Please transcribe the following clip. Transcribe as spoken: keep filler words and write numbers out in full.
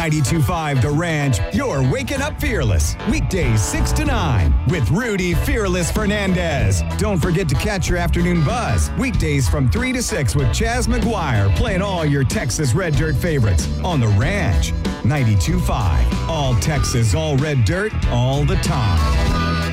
ninety-two point five The Ranch, you're waking up fearless. Weekdays six to nine with Rudy Fearless Fernandez. Don't forget to catch your afternoon buzz. Weekdays from three to six with Chaz McGuire playing all your Texas Red Dirt favorites on The Ranch. ninety-two point five. All Texas, all red dirt, all the time.